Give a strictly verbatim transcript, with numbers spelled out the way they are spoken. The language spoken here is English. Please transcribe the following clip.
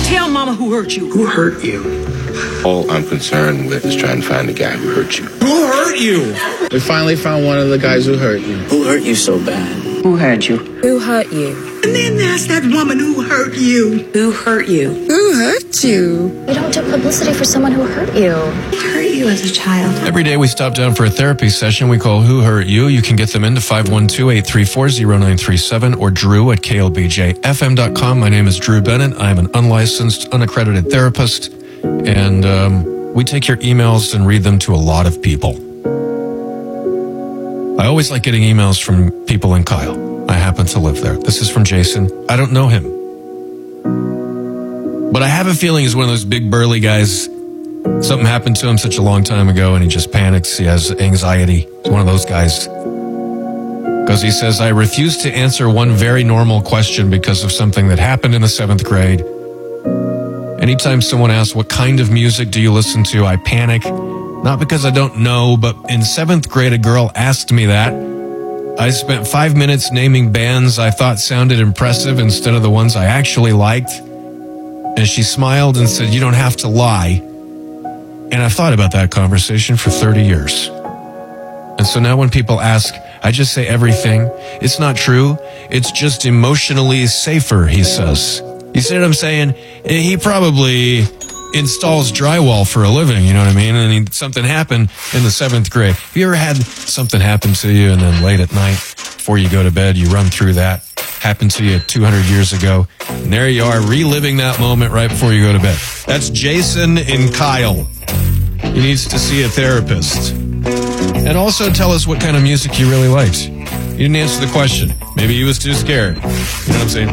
Tell Mama who hurt you. Who hurt you? All I'm concerned with is trying to find the guy who hurt you. Who hurt you? We finally found one of the guys who hurt you. Who hurt you so bad? Who hurt you? Who hurt you? And then there's that woman who hurt you. Who hurt you? Who hurt you? We don't do publicity for someone who hurt you. Who hurt you as a child? Every day we stop down for a therapy session we call Who Hurt You. You can get them into five one two, eight three four, zero nine three seven or Drew at K L B J F M dot com. My name is Drew Bennett. I'm an unlicensed, unaccredited therapist, and um, we take your emails and read them to a lot of people. I always like getting emails from people in Kyle. I happen to live there. This is from Jason. I don't know him, but I have a feeling he's one of those big burly guys. Something happened to him such a long time ago and he just panics. He has anxiety. He's one of those guys. Because he says, I refuse to answer one very normal question because of something that happened in the seventh grade. Anytime someone asks, what kind of music do you listen to? I panic. Not because I don't know, but in seventh grade, a girl asked me that. I spent five minutes naming bands I thought sounded impressive instead of the ones I actually liked. And she smiled and said, you don't have to lie. And I've thought about that conversation for thirty years. And so now when people ask, I just say everything. It's not true. It's just emotionally safer, he says. You see what I'm saying? He probably installs drywall for a living, you know what I mean? And he, something happened in the seventh grade. Have you ever had something happen to you and then late at night, before you go to bed, you run through that? Happened to you two hundred years ago. And there you are, reliving that moment right before you go to bed. That's Jason in Kyle. He needs to see a therapist. And also tell us what kind of music you really liked. You didn't answer the question. Maybe he was too scared. You know what I'm saying?